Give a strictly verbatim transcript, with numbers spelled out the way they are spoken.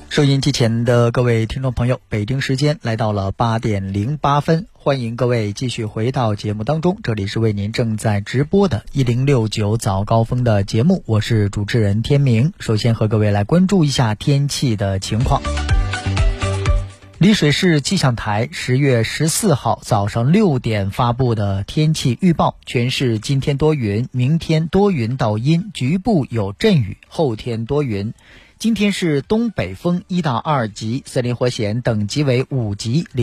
收音机前的各位听众朋友，北京时间来到了八点零八分，欢迎各位继续回到节目当中，这里是为您正在直播的一零六九早高峰的节目，我是主持人天明。首先和各位来关注一下天气的情况。丽水市气象台十月十四号早上六点发布的天气预报，全市今天多云，明天多云到阴，局部有阵雨，后天多云。今天是东北风一到二级，森林火险等级为五级。